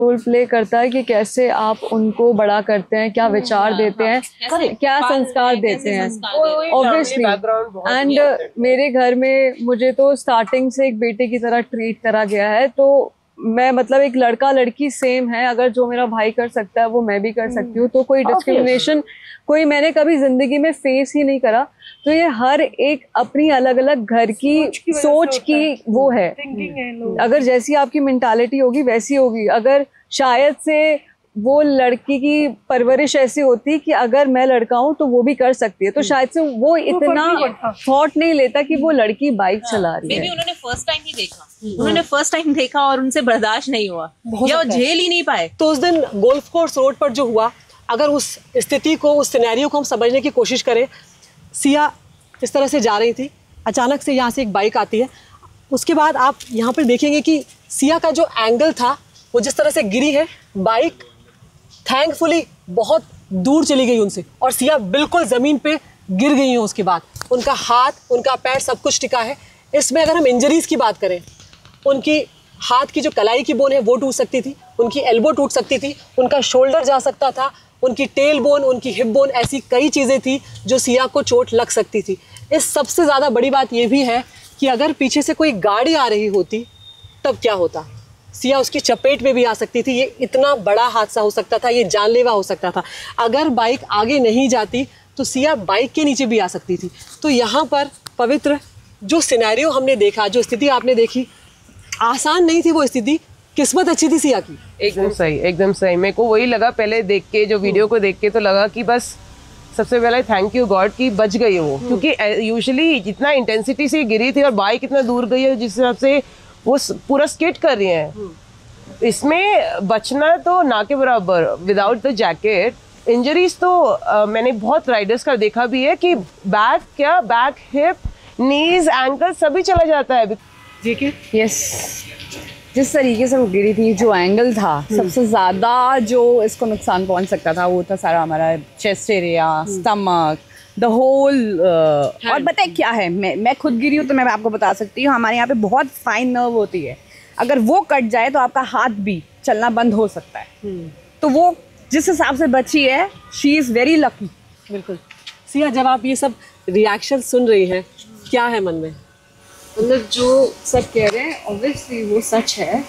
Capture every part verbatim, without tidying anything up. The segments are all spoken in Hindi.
रोल प्ले करता है कि कैसे आप उनको बड़ा करते हैं, क्या विचार देते हैं, क्या संस्कार देते हैं ऑब्वियसली। एंड मेरे घर में मुझे तो स्टार्टिंग से एक बेटे की तरह ट्रीट करा गया है, तो मैं मतलब एक लड़का लड़की सेम है। अगर जो मेरा भाई कर सकता है वो मैं भी कर सकती हूँ, तो कोई डिस्क्रिमिनेशन कोई मैंने कभी जिंदगी में फेस ही नहीं करा। तो ये हर एक अपनी अलग अलग घर की सोच की वो है, अगर जैसी आपकी मेंटालिटी होगी वैसी होगी। अगर शायद से वो लड़की की परवरिश ऐसी होती कि अगर मैं लड़का हूँ तो वो भी कर सकती है, तो शायद से वो इतना थॉट नहीं लेता कि वो लड़की बाइक चला रही है। उन्होंने फर्स्ट टाइम ही देखा उन्होंने फर्स्ट टाइम देखा और उनसे बर्दाश्त नहीं हुआ या वो झेल ही नहीं पाए। तो उस दिन गोल्फ कोर्स रोड पर जो हुआ, अगर उस स्थिति को, उस सिनेरियो को हम समझने की कोशिश करें, सिया इस तरह से जा रही थी, अचानक से यहाँ से एक बाइक आती है। उसके बाद आप यहाँ पर देखेंगे कि सिया का जो एंगल था वो जिस तरह से गिरी है, बाइक थैंकफुली बहुत दूर चली गई उनसे और सिया बिल्कुल ज़मीन पे गिर गई हैं। उसके बाद उनका हाथ, उनका पैर सब कुछ टिका है। इसमें अगर हम इंजरीज़ की बात करें, उनकी हाथ की जो कलाई की बोन है वो टूट सकती थी, उनकी एल्बो टूट सकती थी, उनका शोल्डर जा सकता था, उनकी टेल बोन, उनकी हिप बोन, ऐसी कई चीज़ें थी जो सिया को चोट लग सकती थी। इस सबसे ज़्यादा बड़ी बात ये भी है कि अगर पीछे से कोई गाड़ी आ रही होती तब क्या होता, सिया उसकी चपेट में भी आ सकती थी। ये इतना बड़ा हादसा हो सकता था, ये जानलेवा हो सकता था। अगर बाइक आगे नहीं जाती तो सिया बाइक के नीचे भी आ सकती थी। तो यहाँ पर पवित्र जो सिनेरियो हमने देखा, जो स्थिति आपने देखी, आसान नहीं थी वो स्थिति, किस्मत अच्छी थी सिया की। एकदम सही, एकदम सही। मेरे को वही लगा पहले देख के, जो वीडियो को देख के तो लगा कि बस सबसे पहले थैंक यू गॉड कि बच गई वो, क्योंकि यूजुअली जितना इंटेंसिटी से गिरी थी और बाइक इतना दूर गई है, जिस हिसाब से वो पूरा स्किड कर रही हैं, इसमें बचना तो ना के बराबर। विदाउट द जैकेट इंजरीज तो uh, मैंने बहुत राइडर्स का देखा भी है कि बैक क्या बैक, हिप, नीज, एंकल सभी चला जाता है। जी के यस, जिस तरीके से वो गिरी थी, जो एंगल था, सबसे ज़्यादा जो इसको नुकसान पहुंच सकता था वो था सारा हमारा chest area, stomach, the whole. और पता है क्या है, मैं मैं खुद गिरी हूँ तो मैं आपको बता सकती हूँ, हमारे यहाँ पे बहुत फाइन नर्व होती है, अगर वो कट जाए तो आपका हाथ भी चलना बंद हो सकता है। तो वो जिस हिसाब से बची है, शी इज़ वेरी लकी। बिल्कुल। सिया, जब आप ये सब रिएक्शन सुन रही हैं, क्या है मन में? मतलब जो सब कह रहे हैं ऑब्वियसली वो सच है,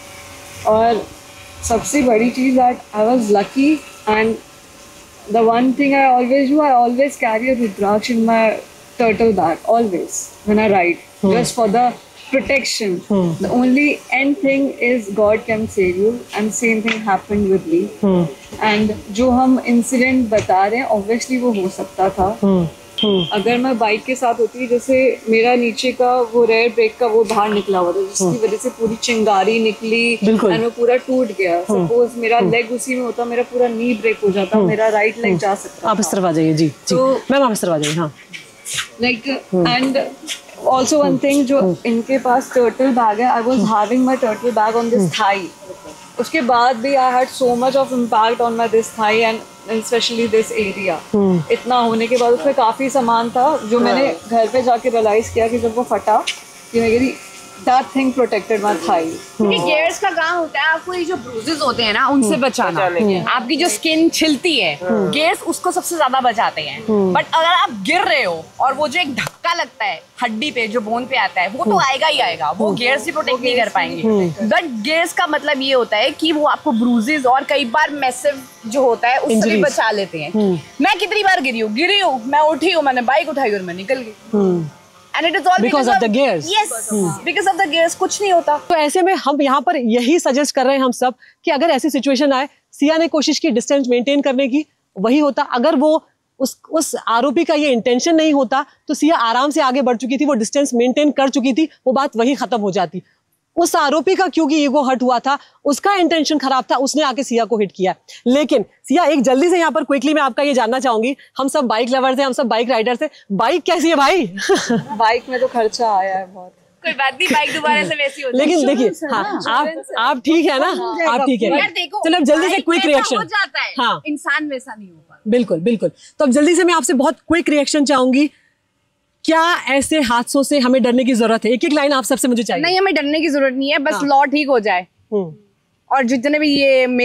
और सबसे बड़ी चीज़ that I was lucky, and the one thing I always do, I always carry a Rudraksh in my turtle bag, always, when I ride, hmm. just for the protection. Hmm. The only end thing is God can save you, and same thing happened with me. Hmm. And जो हम incident बता रहे हैं, obviously वो हो सकता था। hmm. Hmm. अगर मैं बाइक के साथ होती, जैसे मेरा नीचे का वो रेयर ब्रेक का वो बाहर निकला हुआ था, जिसकी hmm. वजह से पूरी चिंगारी निकली और वो पूरा टूट गया। Suppose hmm. मेरा लेग hmm. उसी में होता, मेरा पूरा नी ब्रेक हो जाता, hmm. मेरा राइट लेग hmm. जा सकता। आप इस तरफ आ जाइए। जी जी मैम, आप इस तरफ आ जाइए। हाँ, like and also one thing, जो इनके पास टर्टल बैग है, I was having my turtle bag on this Thai, उसके बाद भी I had so much of impact on my this Thai and specially this area. इतना होने के बाद उसमें काफ़ी सामान था जो मैंने घर पे जाके रियलाइज किया कि जब वो फटा कि मेरी that thing protected my thigh। क्योंकि गियर्स का काम होता है आपको ये जो ब्रूजेस होते हैं ना उनसे बचाना, आपकी जो स्किन छिलती है, गियर्स उसको सबसे ज्यादा बचाते हैं। बट अगर आप गिर रहे हो और वो जो एक धक्का लगता है हड्डी पे, जो बोन पे आता है, वो तो आएगा ही आएगा, वो गियर्स ही प्रोटेक्ट नहीं कर पाएंगे। बट गियर्स का मतलब ये होता है कि वो आपको ब्रूजेस और कई बार मैसिव जो होता है उससे भी बचा लेते हैं। मैं कितनी बार गिरी हूँ गिरी हूँ मैं उठी हूँ, मैंने बाइक उठाई और मैं निकल गई। And it is all because, because of the gears. Yes, hmm. because of the gears कुछ नहीं होता। तो ऐसे में हम यहाँ पर यही सजेस्ट कर रहे हैं हम सब कि अगर ऐसी सिचुएशन आए, सिया ने कोशिश की डिस्टेंस मेंटेन करने की, वही होता। अगर वो उस उस आरोपी का ये इंटेंशन नहीं होता तो सिया आराम से आगे बढ़ चुकी थी, वो डिस्टेंस मेंटेन कर चुकी थी, वो बात वही खत्म हो जाती। उस आरोपी का क्योंकि ईगो हर्ट हुआ था, उसका इंटेंशन खराब था, उसने आके सिया को हिट किया। लेकिन सिया, एक जल्दी से यहाँ पर क्विकली मैं आपका ये जानना चाहूंगी, हम सब बाइक लवर्स हैं, हम सब बाइक राइडर्स हैं, बाइक कैसी है भाई? बाइक में तो खर्चा आया है बहुत। कोई बात नहीं, बाइक दोबारा से वैसी होती है। लेकिन देखिए, हाँ, आप आप ठीक है ना, आप ठीक है। चलो अब जल्दी से क्विक रिएक्शन। हाँ, इंसान वैसा नहीं होगा। बिल्कुल बिल्कुल। तो अब जल्दी से मैं आपसे बहुत क्विक रिएक्शन चाहूंगी, क्या ऐसे हादसों से हमें डरने की जरूरत है? एक एक लाइन आप सबसे मुझे चाहिए। नहीं, हमें डरने की जरूरत नहीं है, बस लॉ ठीक हो जाए और जितने भी ये